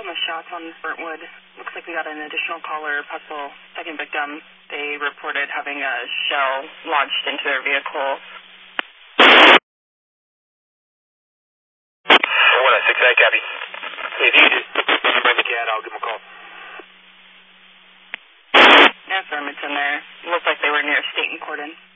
shots on Burntwood. Looks like we got an additional caller, possible second victim. They reported having a shell launched into their vehicle. 1-6, copy. If you just bring the cat, I'll give him a call. Yeah, affirmative in there. Looked like they were near State and Cordon.